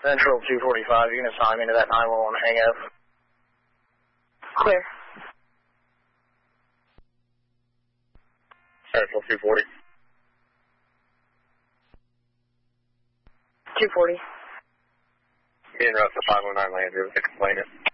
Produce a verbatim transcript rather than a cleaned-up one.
Central two forty-five, you can assign me to that nine one one hangout. Clear. Central two forty. two forty. Being route to five one nine Landry with a complainant.